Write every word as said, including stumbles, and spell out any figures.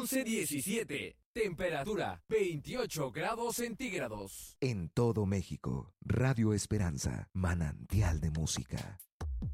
once diecisiete. Temperatura veintiocho grados centígrados. En todo México, Radio Esperanza, manantial de música.